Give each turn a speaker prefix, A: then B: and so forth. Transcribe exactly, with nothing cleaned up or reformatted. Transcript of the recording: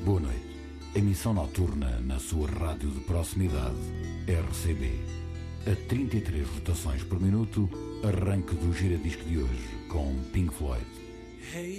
A: Boa noite. Emissão noturna na sua rádio de proximidade, R C B. A trinta e três rotações por minuto, arranque do giradisco de hoje com Pink Floyd.
B: Hey